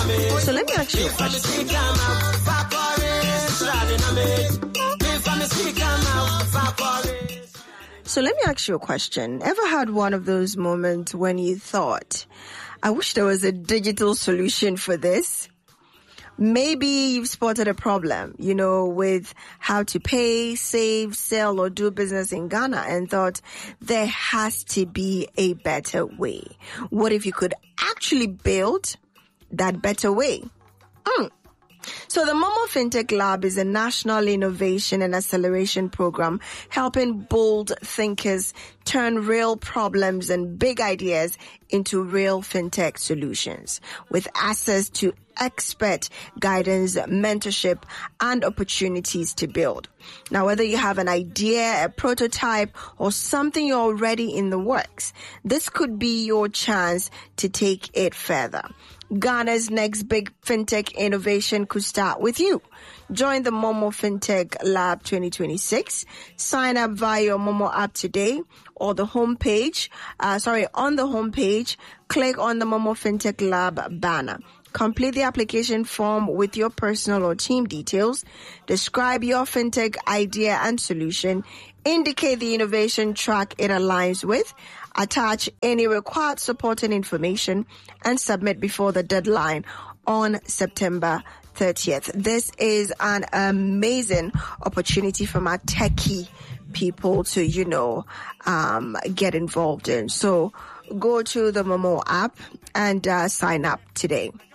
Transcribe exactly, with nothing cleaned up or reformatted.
So let me ask you a question. So let me ask you a question. Ever had one of those moments when you thought, I wish there was a digital solution for this? Maybe you've spotted a problem, you know, with how to pay, save, sell, or do business in Ghana and thought there has to be a better way. What if you could actually build that better way? Mm. So the Momo FinTech Lab is a national innovation and acceleration program helping bold thinkers turn real problems and big ideas into real fintech solutions with access to expert guidance, mentorship, and opportunities to build. Now, whether you have an idea, a prototype, or something you're already in the works, this could be your chance to take it further. Ghana's next big fintech innovation could start with you. Join the Momo FinTech Lab twenty twenty-six. Sign up via your Momo app today or the homepage. Uh, sorry, on the homepage, click on the Momo FinTech Lab banner. Complete the application form with your personal or team details. Describe your fintech idea and solution. Indicate the innovation track it aligns with. Attach any required supporting information and submit before the deadline on September thirtieth. This is an amazing opportunity for my techie people to, you know, um, get involved in. So go to the Momo app and uh, sign up today.